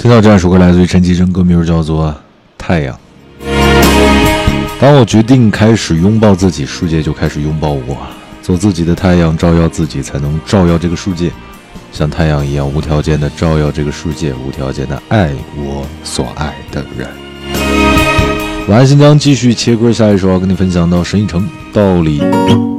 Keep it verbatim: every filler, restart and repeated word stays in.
听到这样首歌来自于陈绮贞，歌名叫做《太阳》。当我决定开始拥抱自己，世界就开始拥抱我。做自己的太阳，照耀自己，才能照耀这个世界。像太阳一样，无条件的照耀这个世界，无条件的爱我所爱的人。晚安新疆，继续切歌，下一首要跟你分享到沈以诚《道理》。